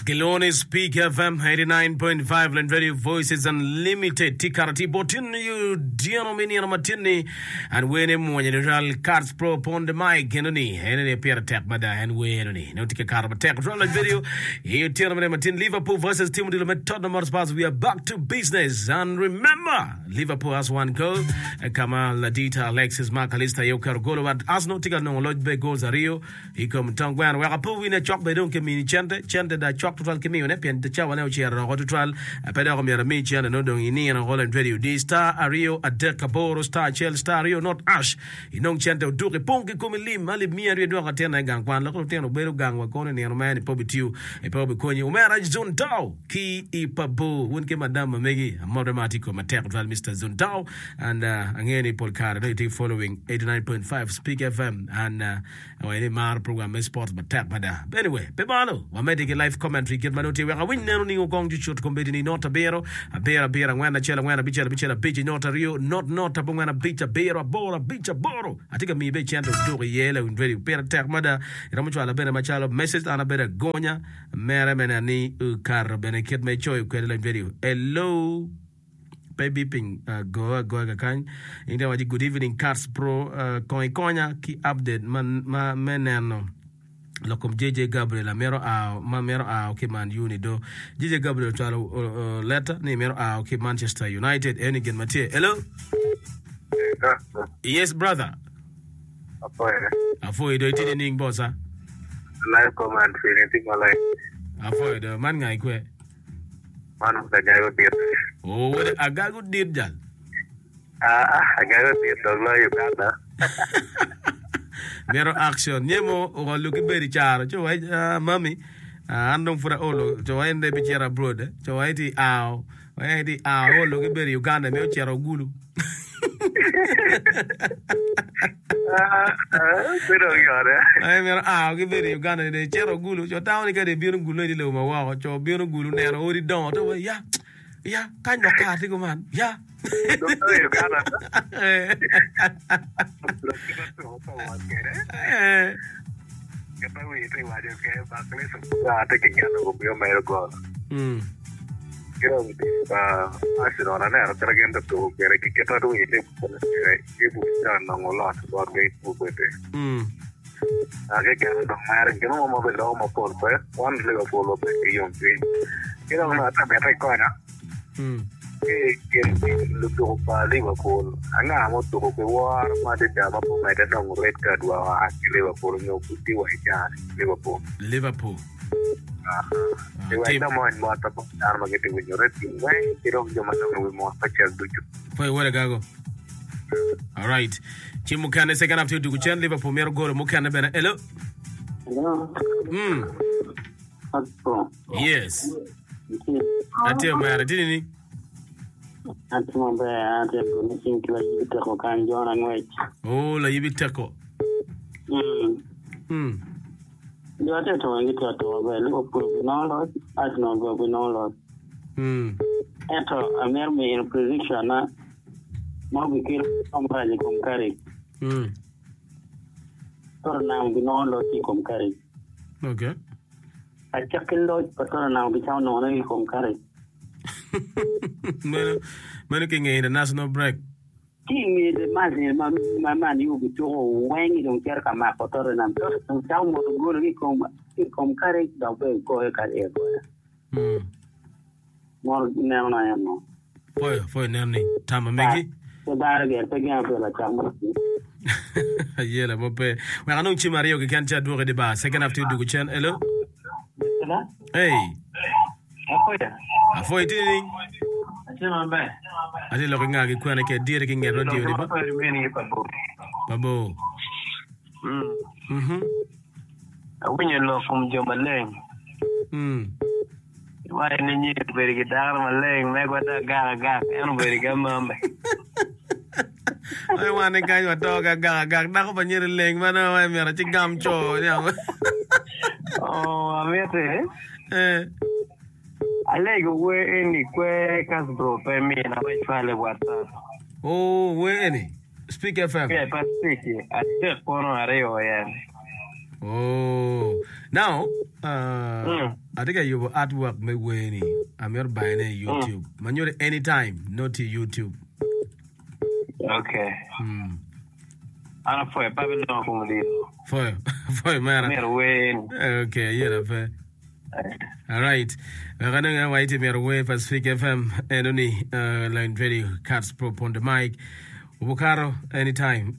Skiloni Speak FM 89.5 and Radio Voices Unlimited Tikarati Botin you Dianomini and Matini and Winnie General Cards Pro upon the mic and appear attack Mada and Winnie no take a car attack roll video here Matin Liverpool versus Timothy Tottenham Hotspur. We are back to business and remember Liverpool has one goal Kamal Ladita Alexis Macalista Yokar Golo at Asno Tika no Lodbe goals Rio he come Tongwan where a pool win a chop by don't community chante da chok total kimi one pen de chawa na uchiara ro total apeda ko mera michi na no dong ini na Holland Radio D Star Ario Adeka Boro Star Chel Star Rio not Ash inong chante uduke ponki kumilim mali mia rio doka tena gang kwan lako tena beru gang wa kone ni anumani pobi tiu pobi konyi umera Zuntao ki ipabu wunke madama megi modematiko matek total Mr. Zuntao and angeni polkara no iti following 89.5 Speak FM and any mar program sports matek bada anyway pebalo wamedike live commentary get manoti we win nero ni ngong chuchot kombedi ni nota bero abera ngwana chela ngwana bichela bichi nota Rio not abongwana bicha bero bora bicha boro atika mi be chando do yele in very pera tek mada iramucho ala bere machalo message ana bere gonya mere menani ukar bene ket me choy kwele video hello baby ping go kan inda waji good evening Cars Pro konya ki update man meneno lokom JJ Gabriel amero okay man unido JJ Gabriel chalo letter ni mero okay Manchester United any again Mathieu hello yes brother afoy do tini ning bossa live comment feeling malai afoy do man ngai kwe man da gayo dir oh agago dir jal agago dir do la Uganda mero action nyemo o luki beri charo cho wai mami andong fura olo cho wai ndebe chera brode cho wai ti ao o luki beri Uganda me chero gulu pero yore ai mero ki beri Uganda de chero gulu cho tawni ka de biru gulu di le ma wa cho biru gulu ne ro ori don to ya kan no ka ti ko man ya Liverpool anga moto ko war ma de dama po mai da dong red card wa Liverpool no kuti wa ja Liverpool de wa da mo mo ta po ar ma gete winyo red wai tiro jo ma no mo ta chel duju foi wala gago all right chimukane second half to chen Liverpool mero gol mukane bena hello yes ate mara dini Atumambe ate kunishin kila yibiteko kanjona ngwech. Oh, la yibiteko. Ndio ate to ngito to ba Liverpool binalo, Arsenal go binalo. Eto amer me in position na mo bikir ambaje komkari. Torna binalo ti komkari. Okay. Achakillo patorna bichao no na komkari. Mano king international break. Kimi de mazi man you be to when you don't care kama potoro na mto tao mo go ri kom kare da be go e kare go. Mor ne na ya no. Foi ne tama megi. Se bare ge pe ga pe la chama. Yela mo pe. Wa kanong chi Mario ke kan cha dure de ba second half to do chen hello. Hey. Afoy tini Achema mbe ati lo nga ki kwana ke dire ki ngero dio ni ba babo awinyo lo kum jo maleng wa ni ni beri gidar maleng me gwada ga eno beri gamambe ai wane ga yo to ga na ko banyere leng mana wa mera ci gam cho ya oh amete Alego we any kwe Cars Pro pe me na we file WhatsApp. Oh, we any Speak FM. Yeah, but speak. At the corner areo ya. Oh, now, I think you artwork me when I'm your buying YouTube. Man, you're anytime, not to YouTube. Okay. Ana foi Babylon como digo. Foi man. Okay, yeah, fair. All right. We're going to wait to away Pacific FM and only line radio Cats Pro on the mic. Bukaro anytime.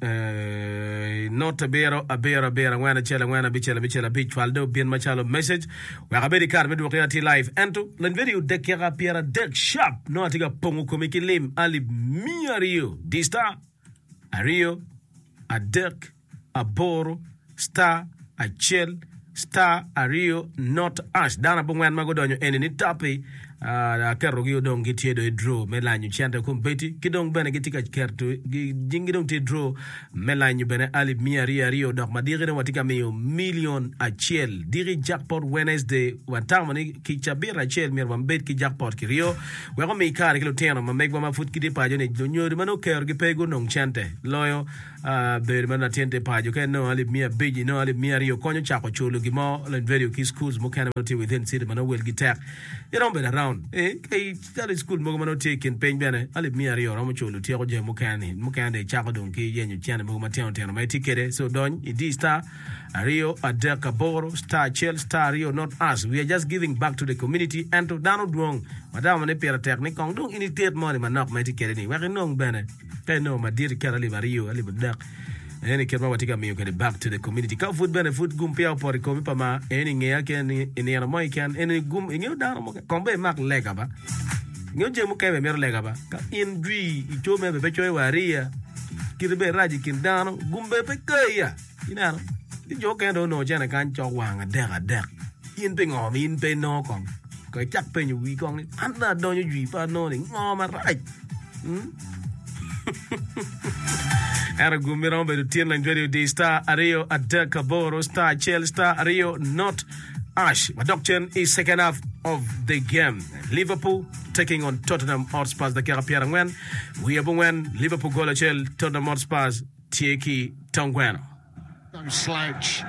Not a bear, when a chela, when a bichela, beach, Waldo, bien machalo message. We are very car, with live. And to line video, dekera piera deck sharp. No, I think a pongo komiki lim, ali mia Rio. Dista, a Rio, a deck, a boro, star, a chill. Star Ario not ash dana bungwan magodonyo eni tapi kerro gi dong gi tiedo e draw melanyu chanta kumbeti kidong bene gitika kerto jingidong te draw melanyu bene ali mia rio dok madiri watika mio million achiel diri jackpot Wednesday watamani kichabira achiel mir wambet ki jackpot ki rio wego mi kare kilo teno ma meg ma fut kidi pajo ne nyori mano ker gi pego nong chante loyo ber mana tente pajo ke no ali mia beji no ali mia rio konyo chako chulo gi mo len video ki schools mo kana within city mano wel gi tech you don't been around kay tali school mo mano taken pen bene ali mia rio ramo chulo ti ko je mo kane chako don ki yenyu chane mo ma teno mai tikere so don idi star Rio Adeka Boro Star Chel Star Rio not us we are just giving back to the community and to Donald Wong madam ne pera technique kong dong initet money manok mai tikere ni wa nong bene kay no ma dir kala li Rio ali budak eni kerma watika miyo kene back to the community ka food bene food gum pia por ko pa ma eni ngeya ken eni na moy ken eni gum ngeyo dano mo kombe mak lega ba ngeyo je mo kebe mer lega ba ka in dwi ito me be choy waria kirbe raji kin dano gumbe pe kaya inano di jo ken do no jana kan chok wanga dek in pe ngom in pe no kong ko chak pe nyu wi kong ni anda do nyu wi pa no ni ngoma right Era Gumiron by the Tin Line Radio D Star Ario Adeka Boro Star Chel Star Ario not Ash. Madokchen is second half of the game. Liverpool taking on Tottenham Hotspur. The Kerapiara Ngwen. We have when Liverpool goal Chel Tottenham Hotspur Tieki Tongweno. No slouch.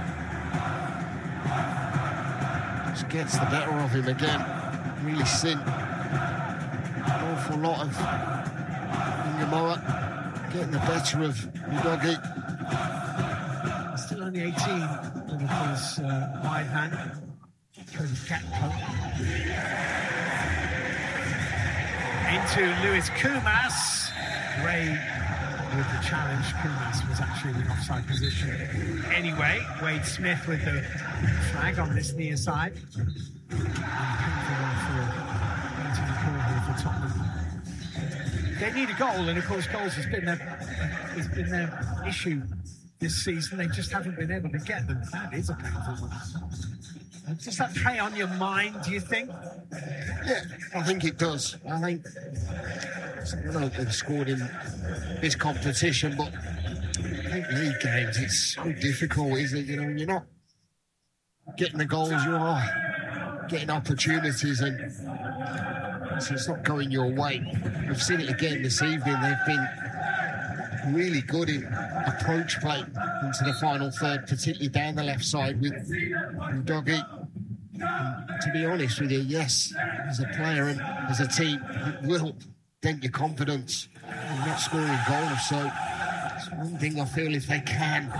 Just gets the better of him again. Really sin. An awful lot of Ingamoa. Getting the better of Udogi. Still only 18, Liverpool's wide man, Cody Gakpo. Into Luis Kumas. Ray with the challenge. Kumas was actually in the offside position. Anyway, Wade Smith with the flag on this near side. And painful one for the call here for Tottenham. They need a goal, and of course, goals has been their issue this season. They just haven't been able to get them. That is a painful one. Does that play on your mind, do you think? Yeah, I think it does. I think I know they've scored in this competition, but I think league games, it's so difficult, isn't it? You know, you're not getting the goals, you are getting opportunities, and so it's not going your way. We've seen it again this evening. They've been really good in approach play into the final third, particularly down the left side with Udogi. To be honest with you, yes, as a player and as a team, it will dent your confidence in not scoring goals. So it's one thing I feel if they can.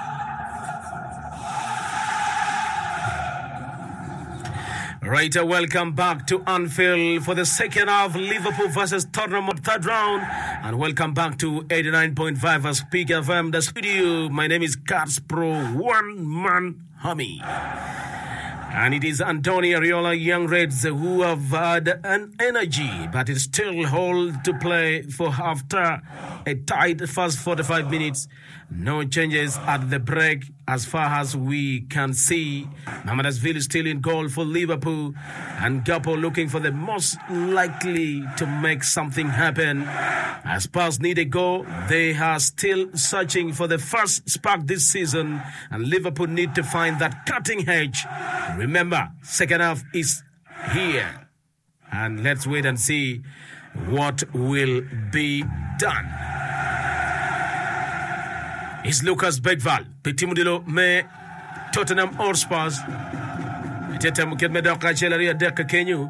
Right, welcome back to Anfield for the second half, Liverpool versus Tottenham third round. And welcome back to 89.5 as Peak FM, the studio. My name is Cats Pro, one man hummy. And it is Antonio Ariola Young Reds who have had an energy, but it still hold to play for after a tight first 45 minutes. No changes at the break as far as we can see. Mamadasville is still in goal for Liverpool, and Gakpo looking for the most likely to make something happen. As Spurs need a goal, they are still searching for the first spark this season, and Liverpool need to find that cutting edge. Remember, second half is here, and let's wait and see what will be done. It's Lucas Begval. Petit Mudilo me Tottenham Hotspur. Tete mukit medoka chelaria deka Kenyu.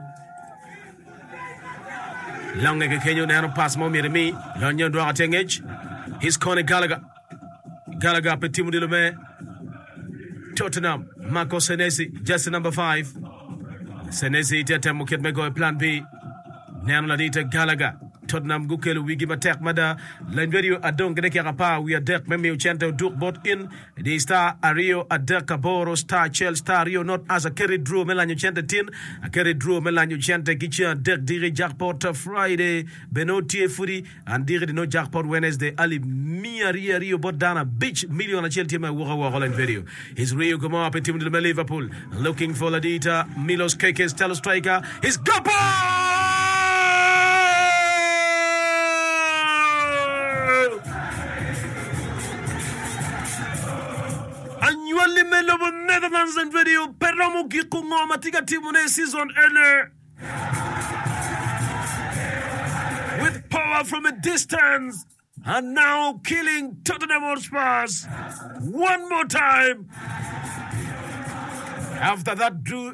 Lange ke Kenyu nano pass mo mirimi. Lanyon doa tengage. He's Conor Gallagher. Gallagher petimu dilume. Tottenham Marco Senesi, just number 5. Senesi tete mukit mego plan B. Nano ladita Gallagher. Tottenham Gukelu wigi matek mada Lanverio adon gedeke rapa we adek memi uchente duk bot in the star Ario adeka boro star Chelsea star Rio not as a carry draw melanyo chente tin a carry draw melanyo chente kicha dek diri jackpot Friday Benotie Furi and diri no jackpot Wednesday Ali Mia Rio bot dana beach million a Chelsea me waka Lanverio his Rio come up team to Liverpool looking for Ladita Milos Keke Stella striker his goal. Annually Melo Netherlands and video Peramo Gikungo Matiga Timone season earlier. With power from a distance and now killing Tottenham Hotspur one more time. After that